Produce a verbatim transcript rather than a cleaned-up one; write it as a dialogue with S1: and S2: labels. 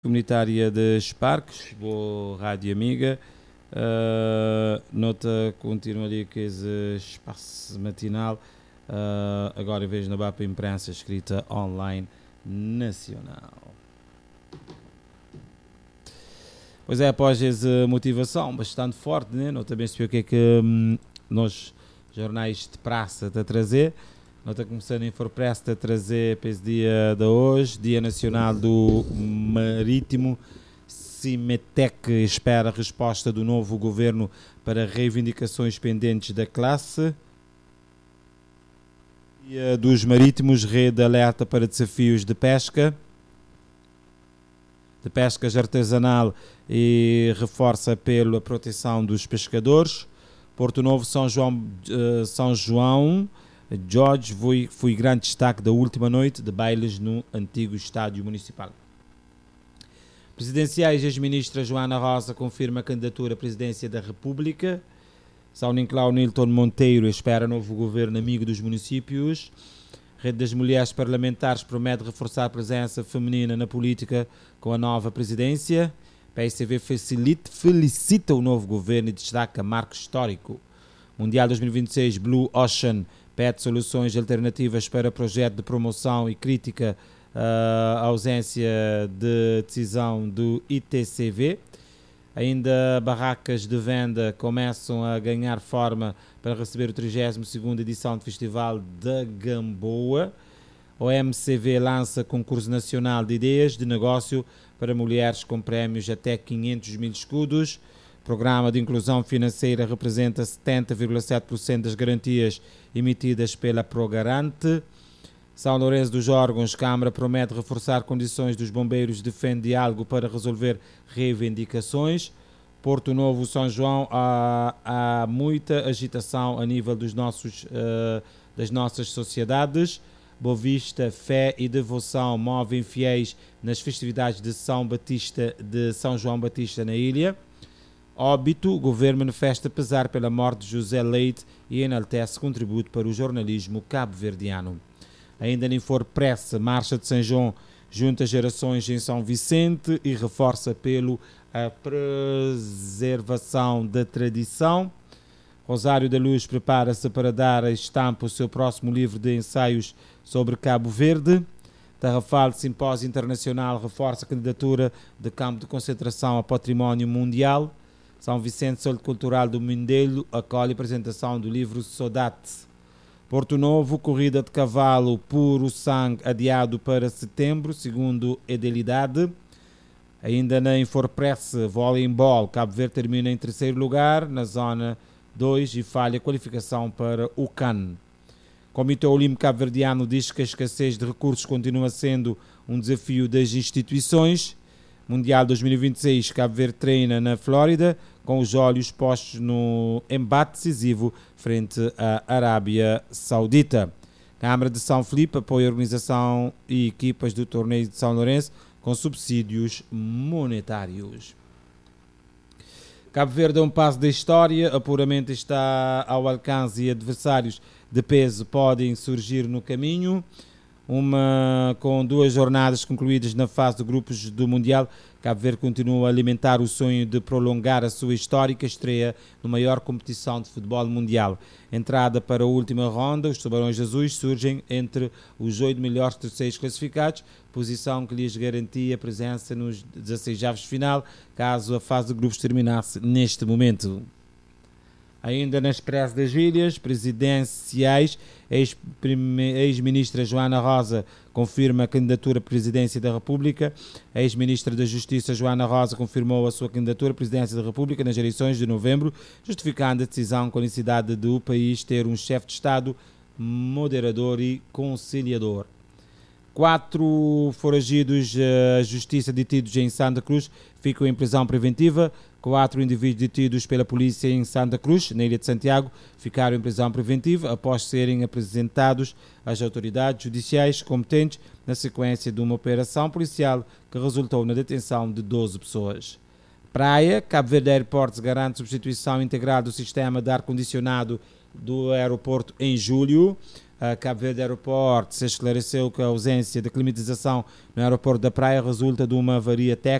S1: Comunitária de Esparques, boa rádio amiga. Uh, nota continua ali que esse espaço matinal, uh, agora em vez na B A P Imprensa escrita online nacional. Pois é, após essa motivação bastante forte, né? Não também se o que é que hum, nós, jornais de praça, está a trazer. Nós estamos começando a Infopress a trazer para esse dia de hoje, Dia Nacional do Marítimo. Cimetec espera a resposta do novo governo para reivindicações pendentes da classe. Dia dos Marítimos, rede alerta para desafios de pesca. De pesca artesanal e reforça pela proteção dos pescadores. Porto Novo, São João, uh, São João, Jorge foi, foi grande destaque da última noite de bailes no antigo estádio municipal. Presidenciais, ex-ministra Joana Rosa confirma a candidatura à presidência da República. São Nicolau Nilton Monteiro espera novo governo amigo dos municípios. Rede das Mulheres Parlamentares promete reforçar a presença feminina na política com a nova presidência. P S V facilita, felicita o novo governo e destaca marco histórico. Mundial dois mil e vinte e seis, Blue Ocean pede soluções alternativas para projeto de promoção e crítica à uh, ausência de decisão do I T C V. Ainda barracas de venda começam a ganhar forma para receber a trigésima segunda edição do Festival da Gamboa. O M C V lança concurso nacional de ideias de negócio para mulheres com prémios até quinhentos mil escudos. Programa de inclusão financeira representa setenta vírgula sete por cento das garantias emitidas pela Progarante. São Lourenço dos Órgãos, Câmara promete reforçar condições dos bombeiros, defende diálogo para resolver reivindicações. Porto Novo, São João, há, há muita agitação a nível dos nossos, uh, das nossas sociedades. Boa Vista, fé e devoção movem fiéis nas festividades de São Batista, de São João Batista na ilha. Óbito, o governo manifesta pesar pela morte de José Leite e enaltece contributo para o jornalismo cabo-verdiano. Ainda na Infopress, Marcha de São João junta gerações em São Vicente e reforça pelo a preservação da tradição. Rosário da Luz prepara-se para dar a estampa o seu próximo livro de ensaios sobre Cabo Verde. Tarrafal, Simpósio Internacional, reforça a candidatura de campo de concentração a património mundial. São Vicente, Centro Cultural do Mindelo, acolhe a apresentação do livro Saudade. Porto Novo, corrida de cavalo puro sangue adiado para setembro, segundo Edelidade. Ainda na Infopress, voleibol, Cabo Verde termina em terceiro lugar na zona dois e falha a qualificação para o C A N. Comitê Olímpico Cabo-Verdiano diz que a escassez de recursos continua sendo um desafio das instituições. Mundial dois mil e vinte e seis, Cabo Verde treina na Flórida, com os olhos postos no embate decisivo frente à Arábia Saudita. Câmara de São Filipe apoia a organização e equipas do torneio de São Lourenço com subsídios monetários. Cabo Verde é um passo da história, apuramento está ao alcance e adversários de peso podem surgir no caminho. Uma, com duas jornadas concluídas na fase de grupos do Mundial, Cabo Verde continua a alimentar o sonho de prolongar a sua histórica estreia na maior competição de futebol mundial. Entrada para a última ronda, os Tubarões Azuis surgem entre os oito melhores terceiros classificados, posição que lhes garantia a presença nos dezesseisavos de final, caso a fase de grupos terminasse neste momento. Ainda na Expresso das Ilhas Presidenciais, ex-ministra Joana Rosa confirma a candidatura à presidência da República. A ex-ministra da Justiça Joana Rosa confirmou a sua candidatura à presidência da República nas eleições de novembro, justificando a decisão com a necessidade do país ter um chefe de Estado moderador e conciliador. Quatro foragidos à justiça detidos em Santa Cruz ficam em prisão preventiva. Quatro indivíduos detidos pela polícia em Santa Cruz, na Ilha de Santiago, ficaram em prisão preventiva após serem apresentados às autoridades judiciais competentes na sequência de uma operação policial que resultou na detenção de doze pessoas. Praia, Cabo Verde Airports garante substituição integral do sistema de ar-condicionado do aeroporto em julho. A Cabo Verde Aeroporto se esclareceu que a ausência de climatização no aeroporto da Praia resulta de uma avaria técnica